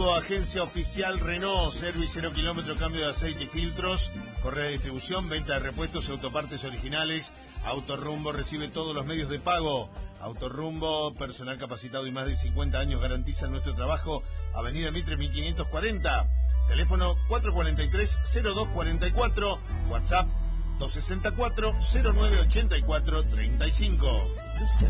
Autorrumbo, agencia oficial Renault, servicio 0 kilómetro, cambio de aceite y filtros, correa de distribución, venta de repuestos y autopartes originales. Autorrumbo recibe todos los medios de pago. Autorrumbo, personal capacitado y más de 50 años garantizan nuestro trabajo. Avenida Mitre 1540, teléfono 443-0244, WhatsApp 264-0984-35.